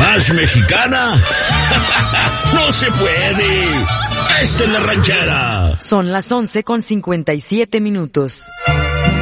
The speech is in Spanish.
¿Más mexicana? ¡No se puede! ¡Esta es La Ranchera! Son las 11:57.